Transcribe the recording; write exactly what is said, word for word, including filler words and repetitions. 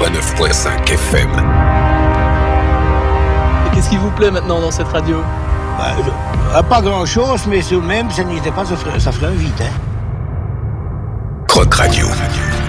quatre-vingt-neuf virgule cinq F M. Et qu'est-ce qui vous plaît maintenant dans cette radio? Bah, euh, pas grand-chose, mais tout de même, ça n'était pas, ça ferait, ça ferait un vide, hein. Croc Radio.